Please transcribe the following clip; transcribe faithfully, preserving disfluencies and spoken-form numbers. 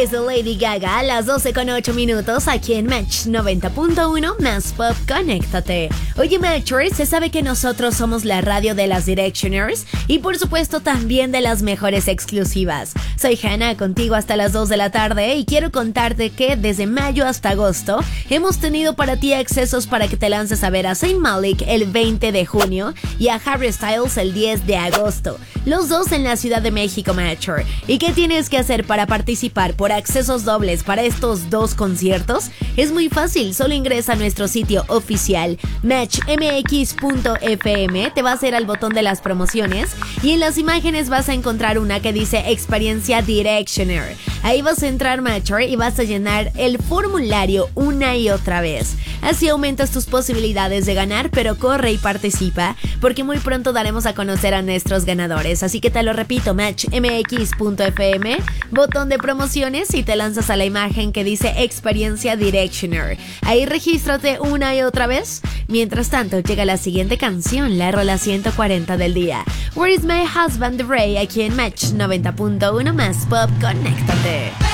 Es de Lady Gaga a las doce con ocho minutos aquí en Match noventa punto uno más Pop, conéctate. Oye Matchers, se sabe que nosotros somos la radio de las Directioners y por supuesto también de las mejores exclusivas. Soy Hannah, contigo hasta las dos de la tarde y quiero contarte que desde mayo hasta agosto hemos tenido para ti accesos para que te lances a ver a Zayn Malik el veinte de junio y a Harry Styles el diez de agosto. Los dos en la Ciudad de México, Matcher. ¿Y qué tienes que hacer para participar por accesos dobles para estos dos conciertos? Es muy fácil, solo ingresa a nuestro sitio oficial match m x punto f m, te vas a ir al botón de las promociones y en las imágenes vas a encontrar una que dice Experiencia Directioner. Ahí vas a entrar, Matcher, y vas a llenar el formulario una y otra vez. Así aumentas tus posibilidades de ganar, pero corre y participa, porque muy pronto daremos a conocer a nuestros ganadores. Así que te lo repito, match m x punto f m, botón de promociones y te lanzas a la imagen que dice Experiencia Directioner. Ahí regístrate una y otra vez. Mientras tanto, llega la siguiente canción, la rola ciento cuarenta del día. Where is my husband, The Ray, aquí en Match noventa punto uno más Pop, conéctate.